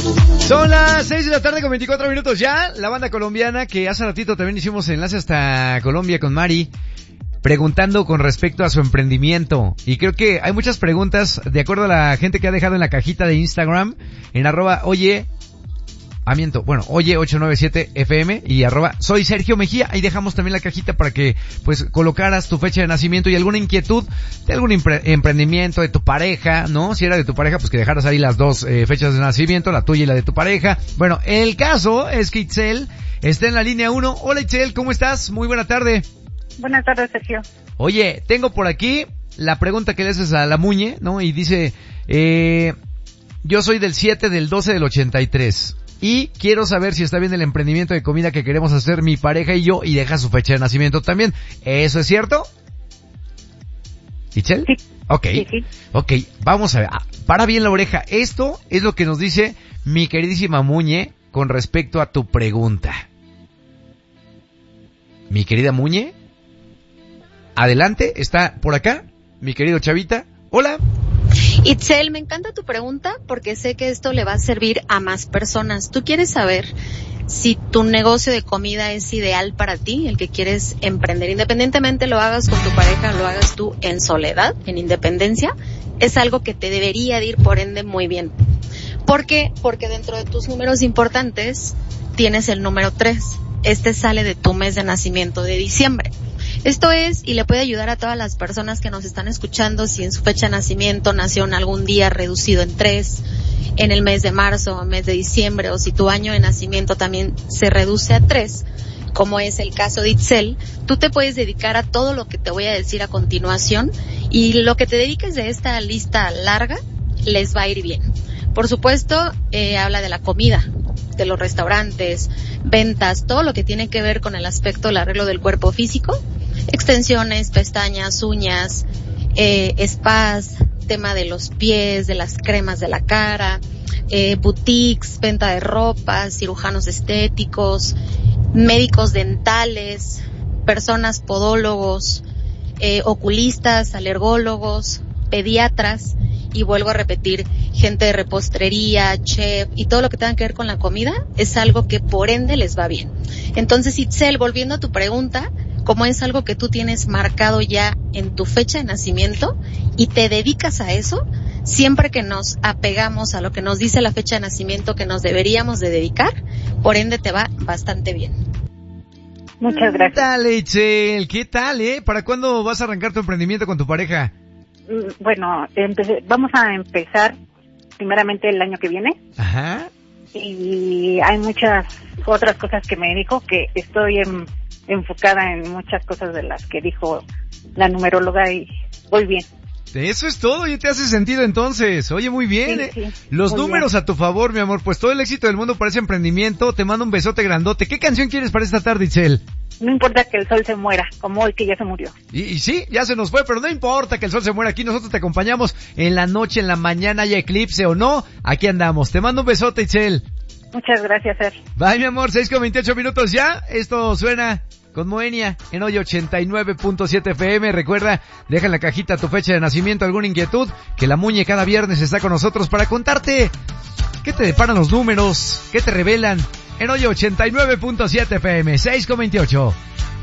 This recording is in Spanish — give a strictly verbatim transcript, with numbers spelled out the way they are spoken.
Son las seis de la tarde con veinticuatro minutos ya. La banda colombiana que hace ratito también hicimos enlace hasta Colombia con Mari, preguntando con respecto a su emprendimiento. Y creo que hay muchas preguntas de acuerdo a la gente que ha dejado en la cajita de Instagram, en arroba oye, amiento, bueno, oye ocho nueve siete F M y arroba soy Sergio Mejía. Ahí dejamos también la cajita para que pues colocaras tu fecha de nacimiento y alguna inquietud de algún empre- emprendimiento de tu pareja, ¿no? Si era de tu pareja, pues que dejaras ahí las dos eh, fechas de nacimiento, la tuya y la de tu pareja. Bueno, el caso es que Itzel está en la línea uno. Hola Itzel, ¿cómo estás? Muy buena tarde. Buenas tardes, Sergio. Oye, tengo por aquí la pregunta que le haces a la Muñe, ¿no? Y dice, eh, yo soy del siete del doce del ochenta y tres. Y quiero saber si está bien el emprendimiento de comida que queremos hacer mi pareja y yo, y deja su fecha de nacimiento también. ¿Eso es cierto? ¿Itzel? Sí. Ok. Sí, sí. Ok, vamos a ver. Ah, para bien la oreja. Esto es lo que nos dice mi queridísima Muñe con respecto a tu pregunta. Mi querida Muñe, adelante, está por acá, mi querido Chavita. Hola. Itzel, me encanta tu pregunta porque sé que esto le va a servir a más personas. ¿Tú quieres saber si tu negocio de comida es ideal para ti, el que quieres emprender? Independientemente lo hagas con tu pareja, lo hagas tú en soledad, en independencia, es algo que te debería de ir por ende muy bien. ¿Por qué? Porque dentro de tus números importantes tienes el número tres. Este sale de tu mes de nacimiento, de diciembre. Esto es, y le puede ayudar a todas las personas que nos están escuchando, si en su fecha de nacimiento nació en algún día reducido en tres, en el mes de marzo, o mes de diciembre, o si tu año de nacimiento también se reduce a tres, como es el caso de Itzel, tú te puedes dedicar a todo lo que te voy a decir a continuación, y lo que te dediques de esta lista larga, les va a ir bien. Por supuesto, eh, habla de la comida, de los restaurantes, ventas, todo lo que tiene que ver con el aspecto del arreglo del cuerpo físico, extensiones, pestañas, uñas, eh, spas, tema de los pies, de las cremas de la cara, eh, boutiques, venta de ropa, cirujanos estéticos, médicos dentales, personas podólogos, eh, oculistas, alergólogos, pediatras, y vuelvo a repetir, gente de repostería, chef y todo lo que tenga que ver con la comida es algo que por ende les va bien. Entonces, Itzel, volviendo a tu pregunta, como es algo que tú tienes marcado ya en tu fecha de nacimiento y te dedicas a eso, siempre que nos apegamos a lo que nos dice la fecha de nacimiento que nos deberíamos de dedicar, por ende te va bastante bien. Muchas gracias. Dale, Itzel, ¿qué tal, eh? ¿Para cuándo vas a arrancar tu emprendimiento con tu pareja? Bueno, empecé, vamos a empezar primeramente el año que viene. Ajá. Y hay muchas otras cosas que me dijo, que estoy en, enfocada en muchas cosas de las que dijo la numeróloga y voy bien. Eso es todo, y te hace sentido entonces. Oye, muy bien, Sí, ¿eh? sí, Los muy números bien. a tu favor, mi amor. Pues todo el éxito del mundo para ese emprendimiento. Te mando un besote grandote. ¿Qué canción quieres para esta tarde, Itzel? No importa que el sol se muera, como hoy que ya se murió. Y, y sí, ya se nos fue, pero no importa que el sol se muera aquí. Nosotros te acompañamos en la noche, en la mañana, haya eclipse o no. Aquí andamos. Te mando un besote, Itzel. Muchas gracias, Ser. Bye, mi amor. seis con veintiocho minutos ya. Esto suena con Moenia en hoy ochenta y nueve punto siete F M. Recuerda, deja en la cajita tu fecha de nacimiento, alguna inquietud, que la Muñe cada viernes está con nosotros para contarte qué te deparan los números, qué te revelan en hoy ochenta y nueve punto siete F M. seis con veintiocho.